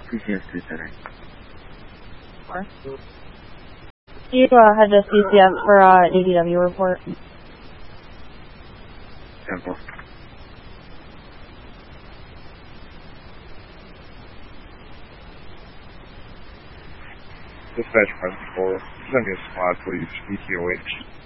PCS 3 You head to CCF for ADW report. Temple. Dispatch present 4. Send me a squad, please. ETOH.